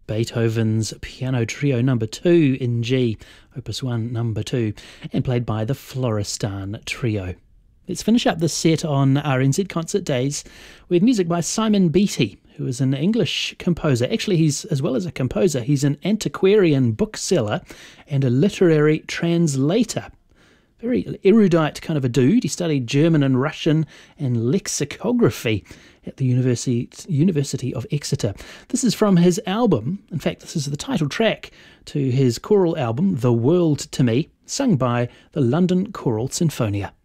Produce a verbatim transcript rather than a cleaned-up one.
Beethoven's Piano Trio number two in G, Opus one number two, and played by the Florestan Trio. Let's finish up this set on R N Z Concert Days with music by Simon Beattie, who is an English composer. Actually, he's, as well as a composer, he's an antiquarian bookseller and a literary translator. Very erudite kind of a dude. He studied German and Russian and lexicography at the University University of Exeter. This is from his album. In fact, this is the title track to his choral album, The World to Me, sung by the London Choral Sinfonia.